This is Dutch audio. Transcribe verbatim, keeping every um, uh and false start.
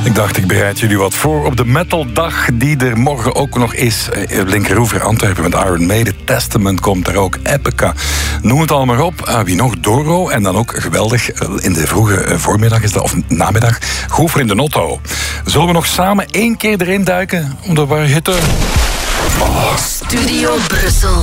Ik dacht, ik bereid jullie wat voor op de metaldag die er morgen ook nog is. Linkeroever Antwerpen met Iron Maiden. Testament komt er ook. Epica. Noem het allemaal maar op. Uh, wie nog? Doro. En dan ook geweldig in de vroege voormiddag is dat, of namiddag. Goever in de Notto. Zullen we nog samen één keer erin duiken? Om de warme hitte. Studio Brussel.